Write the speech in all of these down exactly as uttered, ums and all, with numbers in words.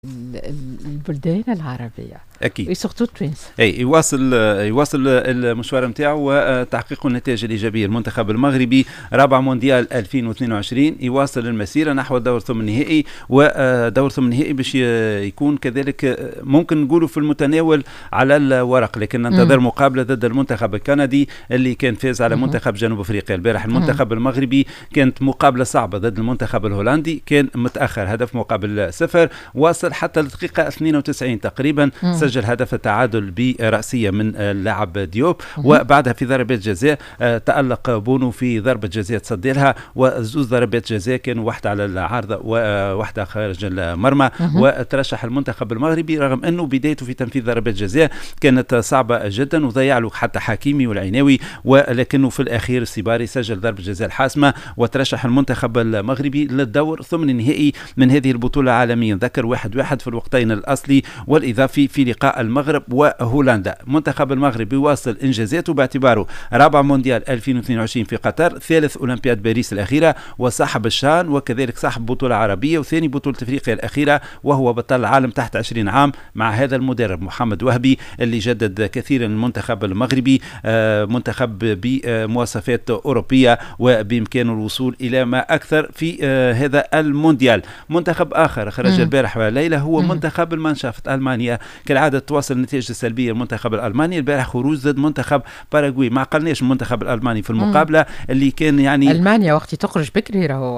ال ال البلدان العربية اكيد وسورتو تونس. اي يواصل يواصل المشوار نتاعو وتحقيق النتائج الايجابيه. المنتخب المغربي رابع مونديال ألفين واثنين وعشرين يواصل المسيره نحو الدور ثم النهائي، ودور ثم النهائي باش يكون كذلك ممكن نقولوا في المتناول على الورق، لكن ننتظر م. مقابله ضد المنتخب الكندي اللي كان فاز على م. منتخب جنوب افريقيا البارح. المنتخب م. المغربي كانت مقابله صعبه ضد المنتخب الهولندي، كان متاخر هدف مقابل صفر، واصل حتى الدقيقه اثنين وتسعين تقريبا م. سجل هدف التعادل برأسية من اللاعب ديوب، وبعدها في ضربات جزاء تألق بونو في ضربة جزاء تصدي لها، وزوز ضربات جزاء كانوا واحدة على العارضة وواحدة خارج المرمى، وترشح المنتخب المغربي رغم أنه بدايته في تنفيذ ضربات جزاء كانت صعبة جدا وضيع له حتى حكيمي والعناوي، ولكنه في الأخير السيباري سجل ضربة جزاء الحاسمة وترشح المنتخب المغربي للدور ثمن النهائي من هذه البطولة العالمية. ذكر واحد واحد في الوقتين الأصلي والإضافي في لقاء المغرب وهولندا. منتخب المغرب يواصل إنجازاته باعتباره رابع مونديال ألفين واثنين وعشرين في قطر، ثالث أولمبياد باريس الأخيرة، وصاحب الشان وكذلك صاحب بطولة عربية وثاني بطولة أفريقيا الأخيرة، وهو بطل العالم تحت عشرين عام مع هذا المدرب محمد وهبي اللي جدد كثيرا المنتخب المغربي، منتخب بمواصفات أوروبية وبإمكانه الوصول إلى ما أكثر في هذا المونديال. منتخب آخر خرج البارح وليلة هو منتخب المانشافت ألمانيا، كالعادة تواصل النتائج السلبية المنتخب الألماني. البارح خروج ضد منتخب باراغواي، ما قلناش المنتخب الألماني في المقابلة مم. اللي كان يعني ألمانيا وقت تخرج بكري راهو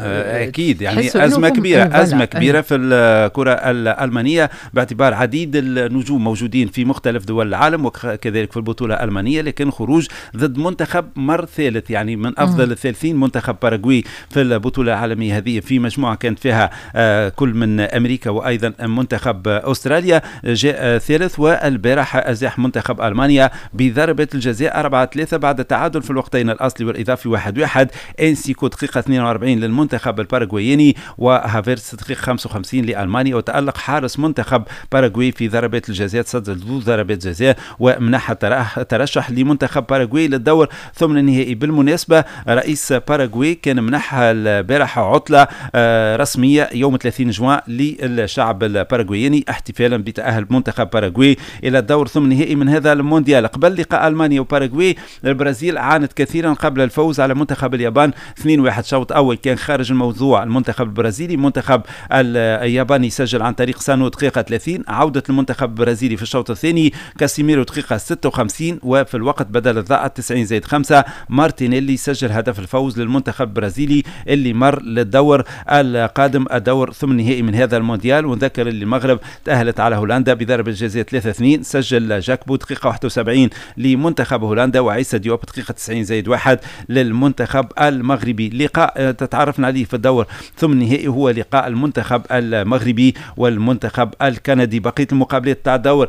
أكيد يعني أزمة كبيرة أزمة كبيرة في الكرة الألمانية باعتبار عديد النجوم موجودين في مختلف دول العالم وكذلك في البطولة الألمانية، لكن خروج ضد منتخب مر ثالث يعني من أفضل الثالثين منتخب باراغواي في البطولة العالمية هذه في مجموعة كانت فيها كل من أمريكا وأيضا منتخب أستراليا جاء ثالث، والبارح أزاح منتخب ألمانيا بضربة الجزاء أربعة ثلاثة بعد التعادل في الوقتين الأصلي والإضافي واحد واحد. إنسيكو دقيقة اثنين وأربعين للمنتخب الباراغواياني، وهافيرتس دقيقة خمسة وخمسين لألمانيا، وتألق حارس منتخب باراغواي في ضربات الجزاء، سجل ذو ضربات جزاء ومنح ترشح لمنتخب باراغواي للدور ثمن النهائي. بالمناسبة رئيس باراغواي كان منحها البارح عطلة رسمية يوم ثلاثين جوان للشعب الباراغواياني احتفالا بتأهل منتخب باراغواي إلى الدور ثم النهائي من هذا المونديال. قبل لقاء ألمانيا وباراغواي البرازيل عانت كثيرا قبل الفوز على منتخب اليابان اثنين واحد. شوط أول كان خارج الموضوع المنتخب البرازيلي، المنتخب الياباني سجل عن طريق سانو دقيقة ثلاثين، عودة المنتخب البرازيلي في الشوط الثاني كاسيميرو دقيقة ستة وخمسين، وفي الوقت بدل الضائع تسعين زائد خمسة مارتينيلي سجل هدف الفوز للمنتخب البرازيلي اللي مر للدور القادم الدور ثم النهائي من هذا المونديال. ونذكر اللي المغرب تأهلت على هولندا بضربة جزاء ثلاثة اثنين، سجل جاكبو دقيقة واحد وسبعين لمنتخب هولندا وعيسى ديوب دقيقة تسعين زائد واحد للمنتخب المغربي. لقاء تتعرفنا عليه في الدور ثم النهائي هو لقاء المنتخب المغربي والمنتخب الكندي. بقية المقابلات تاع الدور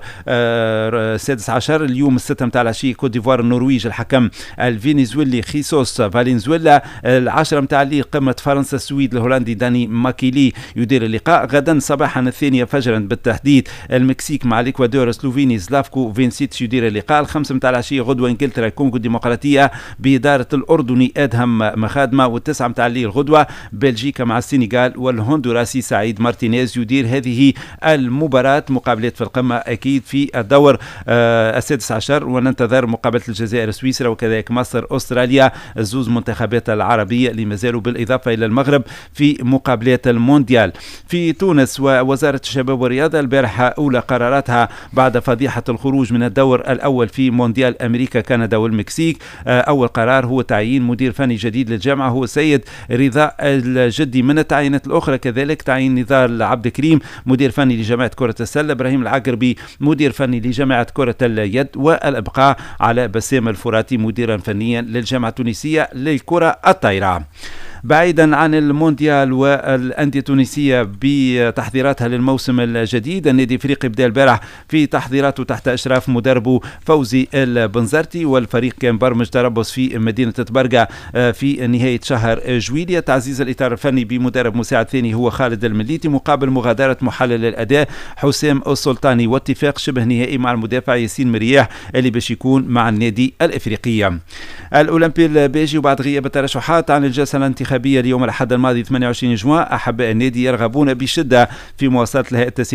السادس عشر اليوم الستة متاع العشية كوت ديفوار النرويج الحكم الفنزويلي خيسوس فالنزويلا، العشرة متاع الليل قمة فرنسا السويد الهولندي داني ماكيلي يدير اللقاء. غدا صباحا الثانية فجرا بالتحديد المكسيك مع الإكوادور سلوفيني زلافكو فينسيتش يدير اللقاء. الخمسة متاع العشية غدوة انجلترا الكونغو الديمقراطية بإدارة الأردني أدهم مخادمة، والتسعة متاع الليل غدوة بلجيكا مع السنغال والهندوراسي سعيد مارتينيز يدير هذه المباراة. مقابلات في القمة أكيد في الدور آه السادس عشر، وننتظر مقابلة الجزائر سويسرا وكذلك مصر أستراليا، الزوز منتخبات العربية اللي مازالوا بالإضافة إلى المغرب في مقابلات المونديال. في تونس ووزارة الشباب والرياضة البارحة أولى قراراتها بعد فضيحة الخروج من الدور الأول في مونديال أمريكا كندا والمكسيك. أول قرار هو تعيين مدير فني جديد للجامعة هو سيد رضا الجدي. من التعيينات الأخرى كذلك تعيين نضال عبد الكريم مدير فني لجامعة كرة السلة، إبراهيم العقربي مدير فني لجامعة كرة اليد، والإبقاء على بسام الفراتي مديرا فنيا للجامعة التونسية للكرة الطايرة. بعيدا عن المونديال والأندية التونسية بتحضيراتها للموسم الجديد، النادي الافريقي بدا البارح في تحضيراته تحت اشراف مدربه فوزي البنزرتي، والفريق كان برمج تربص في مدينه طبرقه في نهايه شهر جويلية. تعزيز الاطار الفني بمدرب مساعد ثاني هو خالد المليتي مقابل مغادره محلل الاداء حسام السلطاني، واتفاق شبه نهائي مع المدافع ياسين مرياح اللي باش يكون مع النادي الافريقي. الاولمبي البيجي وبعد غياب الترشحات عن الجلسه الانتخابيه الانتخابية اليوم الأحد الماضي ثمانية وعشرين جوان، أحباء النادي يرغبون بشدة في مواصلة الهيئة